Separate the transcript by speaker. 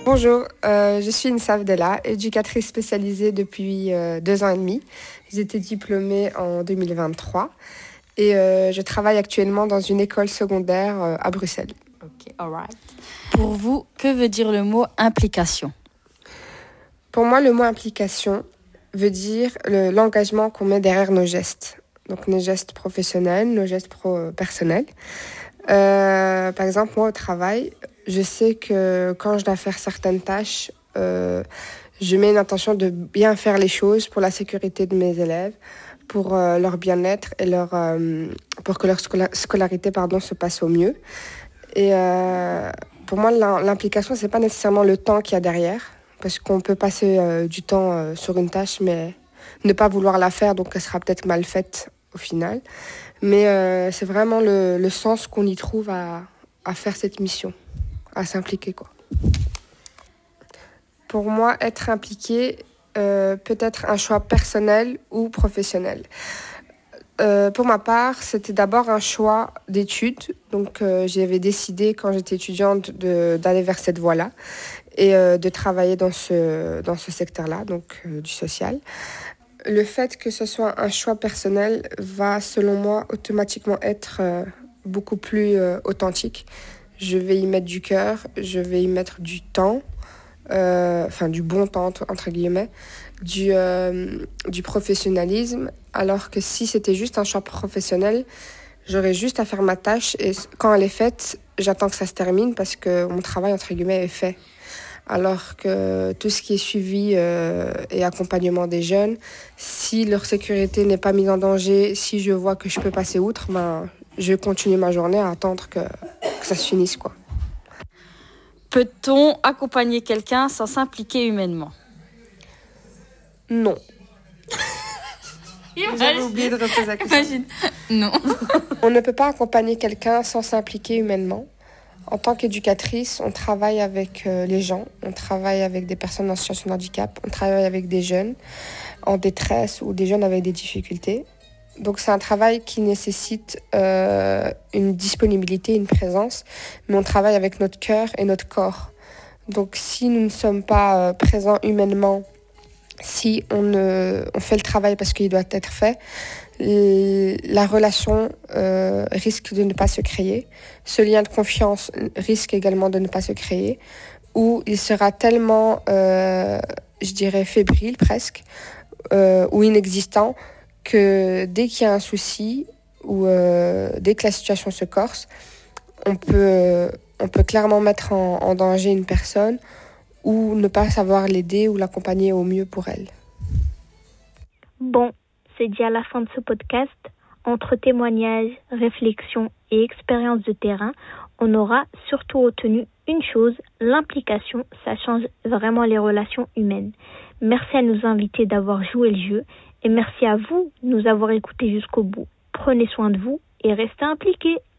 Speaker 1: Bonjour, je suis Insa Abdella, éducatrice spécialisée depuis 2 ans et demi. J'ai été diplômée en 2023 et je travaille actuellement dans une école secondaire à Bruxelles.
Speaker 2: Ok, alright. Pour vous, que veut dire le mot implication?
Speaker 1: Pour moi, le mot implication veut dire l'engagement qu'on met derrière nos gestes. Donc nos gestes professionnels, nos gestes personnels. Par exemple, moi au travail, je sais que quand je dois faire certaines tâches, je mets une intention de bien faire les choses pour la sécurité de mes élèves, pour leur bien-être et pour que leur scolarité se passe au mieux. Et pour moi, l'implication, c'est pas nécessairement le temps qu'il y a derrière, parce qu'on peut passer du temps sur une tâche, mais ne pas vouloir la faire, donc elle sera peut-être mal faite au final. Mais c'est vraiment le sens qu'on y trouve à faire cette mission, à s'impliquer, quoi. Pour moi, être impliqué peut être un choix personnel ou professionnel. Pour ma part, c'était d'abord un choix d'études. Donc, j'avais décidé quand j'étais étudiante d'aller vers cette voie-là et de travailler dans ce secteur-là, donc du social. Le fait que ce soit un choix personnel va, selon moi, automatiquement être beaucoup plus authentique. Je vais y mettre du cœur, je vais y mettre du temps, du bon temps, entre guillemets, du professionnalisme, alors que si c'était juste un choix professionnel, j'aurais juste à faire ma tâche et quand elle est faite, j'attends que ça se termine parce que mon travail, entre guillemets, est fait. Alors que tout ce qui est suivi et accompagnement des jeunes, si leur sécurité n'est pas mise en danger, si je vois que je peux passer outre, je vais continuer ma journée à attendre que ça se finisse, quoi.
Speaker 2: Peut-on accompagner quelqu'un sans s'impliquer humainement?
Speaker 1: Non. J'avais oublié de reposer la question.
Speaker 2: Imagine. Non.
Speaker 1: On ne peut pas accompagner quelqu'un sans s'impliquer humainement. En tant qu'éducatrice, on travaille avec les gens, on travaille avec des personnes en situation de handicap, on travaille avec des jeunes en détresse ou des jeunes avec des difficultés. Donc c'est un travail qui nécessite une disponibilité, une présence, mais on travaille avec notre cœur et notre corps. Donc si nous ne sommes pas présents humainement, si on fait le travail parce qu'il doit être fait, la relation risque de ne pas se créer. Ce lien de confiance risque également de ne pas se créer, ou il sera tellement, je dirais, fébrile presque, ou inexistant, que dès qu'il y a un souci, ou dès que la situation se corse, on peut clairement mettre en danger une personne, ou ne pas savoir l'aider ou l'accompagner au mieux pour elle.
Speaker 3: Bon, c'est dit à la fin de ce podcast. Entre témoignages, réflexions et expériences de terrain, on aura surtout retenu une chose, l'implication, ça change vraiment les relations humaines. Merci à nos invités d'avoir joué le jeu et merci à vous de nous avoir écoutés jusqu'au bout. Prenez soin de vous et restez impliqués.